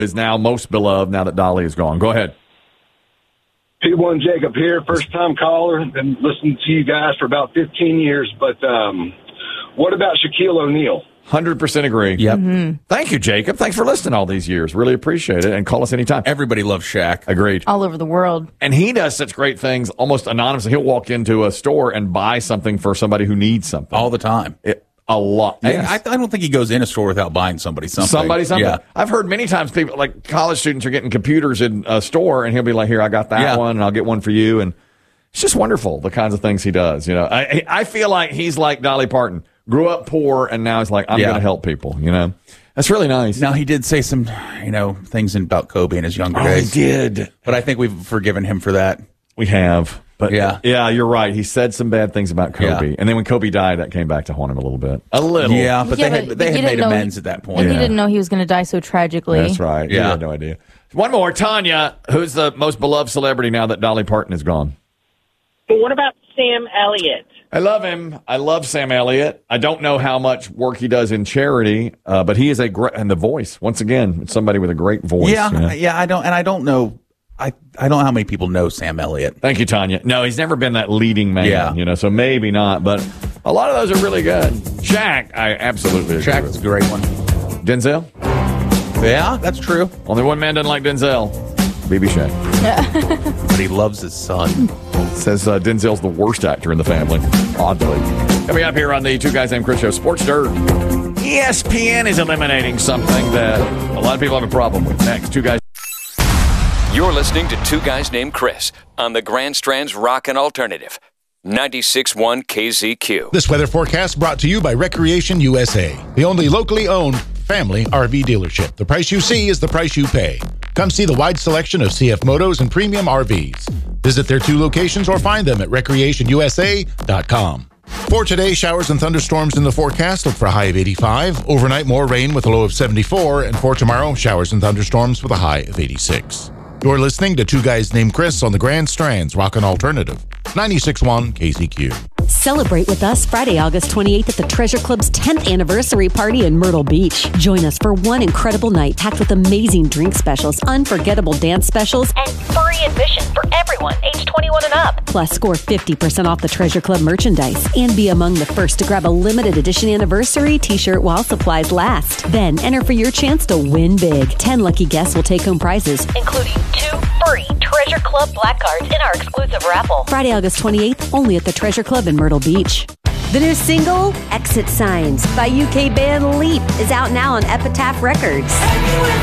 is now most beloved now that Dolly is gone. Go ahead. P1 Jacob here, first-time caller. Been listening to you guys for about 15 years. But what about Shaquille O'Neal? 100% agree. Yep. Thank you, Jacob. Thanks for listening all these years. Really appreciate it. And call us anytime. Everybody loves Shaq. Agreed. All over the world. And he does such great things almost anonymously. He'll walk into a store and buy something for somebody who needs something. All the time. A lot. Yeah, I don't think he goes in a store without buying somebody something. Yeah. I've heard many times people, like college students, are getting computers in a store, and he'll be like, here, I got that one, and I'll get one for you. And it's just wonderful, the kinds of things he does. You know, I feel like he's like Dolly Parton. Grew up poor, and now he's like, I'm going to help people, you know? That's really nice. Now, he did say some, things about Kobe in his younger days. He did. But I think we've forgiven him for that. We have. But yeah, you're right. He said some bad things about Kobe. Yeah. And then when Kobe died, that came back to haunt him a little bit. A little. Yeah, but they had made amends at that point. And he didn't know he was going to die so tragically. That's right. Yeah. He had no idea. One more. Tanya, who's the most beloved celebrity now that Dolly Parton is gone? But what about Sam Elliott? I love him. I love Sam Elliott. I don't know how much work he does in charity, but he is a great, and the voice, once again, it's somebody with a great voice. Yeah, I don't know how many people know Sam Elliott. Thank you, Tanya. No, he's never been that leading man, so maybe not, but a lot of those are really good. Shaq, I absolutely agree. Shaq is a great one. Denzel? Yeah, that's true. Only one man doesn't like Denzel. BB Shaq. But he loves his son. Says Denzel's the worst actor in the family. Oddly. Coming up here on the Two Guys Named Chris show, Sports Dirt. ESPN is eliminating something that a lot of people have a problem with. Next, Two Guys. You're listening to Two Guys Named Chris on the Grand Strand's Rockin' Alternative. 96.1 KZQ. This weather forecast brought to you by Recreation USA, the only locally owned family RV dealership. The price you see is the price you pay. Come see the wide selection of CF Motos and premium RVs. Visit their 2 locations or find them at recreationusa.com. For today, showers and thunderstorms in the forecast. Look for a high of 85. Overnight, more rain with a low of 74. And for tomorrow, showers and thunderstorms with a high of 86. You're listening to Two Guys Named Chris on the Grand Strand's Rockin' Alternative. 96.1 KZQ. Celebrate with us Friday, August 28th at the Treasure Club's 10th anniversary party in Myrtle Beach. Join us for one incredible night packed with amazing drink specials, unforgettable dance specials, and free admission for everyone age 21 and up. Plus, score 50% off the Treasure Club merchandise and be among the first to grab a limited edition anniversary t-shirt while supplies last. Then enter for your chance to win big. 10 lucky guests will take home prizes, including 2 free Treasure Club black cards in our exclusive raffle. Friday, August 28th, only at the Treasure Club in Myrtle Beach. The new single, Exit Signs, by UK band Leap, is out now on Epitaph Records.